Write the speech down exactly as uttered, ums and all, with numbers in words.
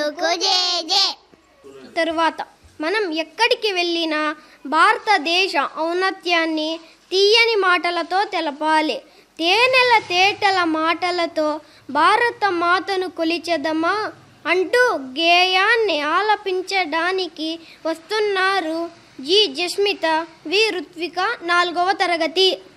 తెలుగుకు జేజే. తరువాత మనం ఎక్కడికి వెళ్ళినా భారతదేశ ఔన్నత్యాన్ని తీయని మాటలతో తెలపాలి. తేనెల తేటల మాటలతో భారత మాతను కొలిచెదమా అంటూ గేయాన్ని ఆలపించడానికి వస్తున్నారు జి జస్మిత, వి రుత్విక, నాలుగవ తరగతి.